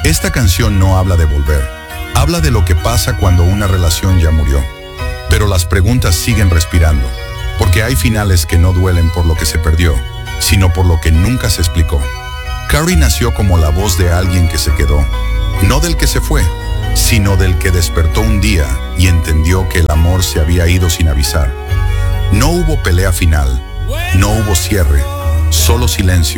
Esta canción no habla de volver, habla de lo que pasa cuando una relación ya murió. Pero las preguntas siguen respirando, porque hay finales que no duelen por lo que se perdió, sino por lo que nunca se explicó. Carrie nació como la voz de alguien que se quedó, no del que se fue, sino del que despertó un día y entendió que el amor se había ido sin avisar. No hubo pelea final, no hubo cierre, solo silencio.